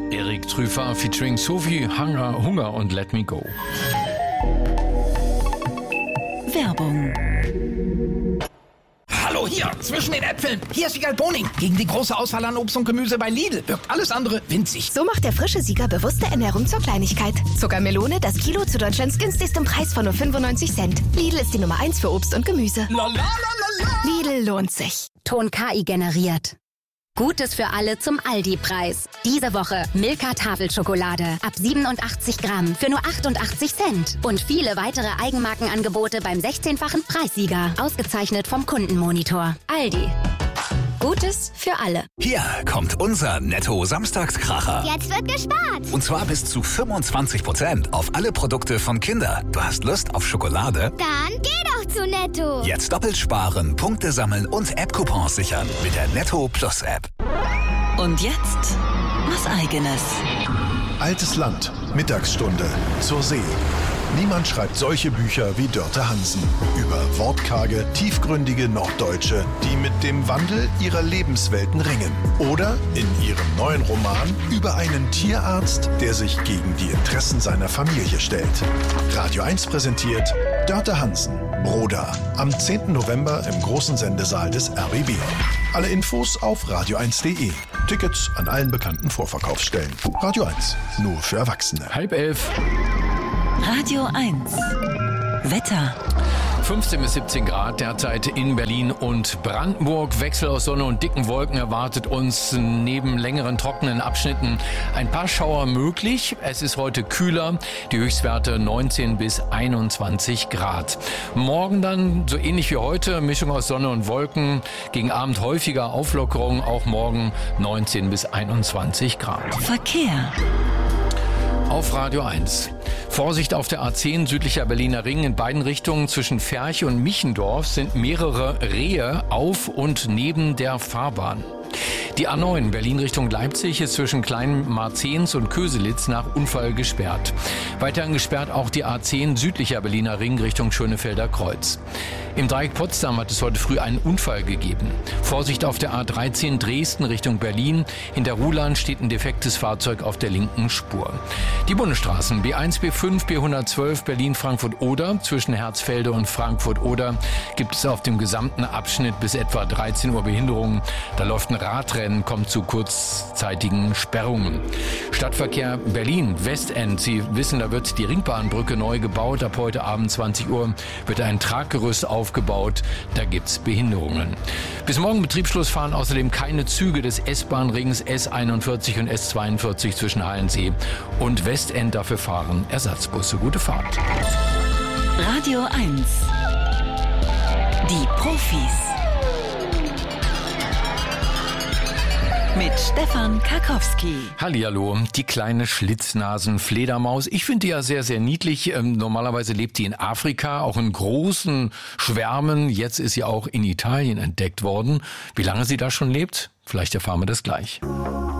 Erik Trüfer featuring Sophie, Hunger und Let Me Go. Werbung. Hallo, hier, zwischen den Äpfeln. Hier ist Siegal Boning. Gegen die große Auswahl an Obst und Gemüse bei Lidl wirkt alles andere winzig. So macht der frische Sieger bewusste Ernährung zur Kleinigkeit. Zuckermelone, das Kilo zu Deutschlands günstigstem Preis von nur 95 Cent. Lidl ist die Nummer 1 für Obst und Gemüse. Lidl lohnt sich. Ton KI generiert. Gutes für alle zum Aldi-Preis. Diese Woche Milka Tafelschokolade ab 87 Gramm für nur 88 Cent. Und viele weitere Eigenmarkenangebote beim 16-fachen Preissieger. Ausgezeichnet vom Kundenmonitor. Aldi. Gutes für alle. Hier kommt unser Netto-Samstagskracher. Jetzt wird gespart. Und zwar bis zu 25% auf alle Produkte von Kinder. Du hast Lust auf Schokolade? Dann geh doch zu Netto. Jetzt doppelt sparen, Punkte sammeln und App-Coupons sichern mit der Netto Plus App. Und jetzt was Eigenes. Altes Land, Mittagsstunde, zur See. Niemand schreibt solche Bücher wie Dörte Hansen über wortkarge, tiefgründige Norddeutsche, die mit dem Wandel ihrer Lebenswelten ringen. Oder in ihrem neuen Roman über einen Tierarzt, der sich gegen die Interessen seiner Familie stellt. Radio 1 präsentiert Dörte Hansen, Broda, am 10. November im großen Sendesaal des RBB. Alle Infos auf radio1.de. Tickets an allen bekannten Vorverkaufsstellen. Radio 1, nur für Erwachsene. 10:30. Radio 1. Wetter. 15 bis 17 Grad derzeit in Berlin und Brandenburg. Wechsel aus Sonne und dicken Wolken erwartet uns neben längeren trockenen Abschnitten ein paar Schauer möglich. Es ist heute kühler, die Höchstwerte 19 bis 21 Grad. Morgen dann so ähnlich wie heute, Mischung aus Sonne und Wolken. Gegen Abend häufiger Auflockerung, auch morgen 19 bis 21 Grad. Verkehr. Auf Radio 1. Vorsicht auf der A10 südlicher Berliner Ring in beiden Richtungen zwischen Ferche und Michendorf sind mehrere Rehe auf und neben der Fahrbahn. Die A9 Berlin Richtung Leipzig ist zwischen Klein-Marzahns und Köselitz nach Unfall gesperrt. Weiterhin gesperrt auch die A10 südlicher Berliner Ring Richtung Schönefelder Kreuz. Im Dreieck Potsdam hat es heute früh einen Unfall gegeben. Vorsicht auf der A13 Dresden Richtung Berlin. Hinter Ruhland steht ein defektes Fahrzeug auf der linken Spur. Die Bundesstraßen B1, B5, B112 Berlin-Frankfurt-Oder. Zwischen Herzfelde und Frankfurt-Oder gibt es auf dem gesamten Abschnitt bis etwa 13 Uhr Behinderungen. Da läuft ein Radrennen, kommt zu kurzzeitigen Sperrungen. Stadtverkehr Berlin, Westend. Sie wissen, da wird die Ringbahnbrücke neu gebaut. Ab heute Abend 20 Uhr wird ein Traggerüst aufgebaut. Da gibt's Behinderungen. Bis morgen Betriebsschluss fahren außerdem keine Züge des S-Bahn-Rings S41 und S42 zwischen Halensee und Westend. Dafür fahren Ersatzbusse. Gute Fahrt. Radio 1. Die Profis. Mit Stefan Karkowski. Hallihallo, die kleine Schlitznasen-Fledermaus. Ich finde die ja sehr, sehr niedlich. Normalerweise lebt die in Afrika, auch in großen Schwärmen. Jetzt ist sie auch in Italien entdeckt worden. Wie lange sie da schon lebt? Vielleicht erfahren wir das gleich.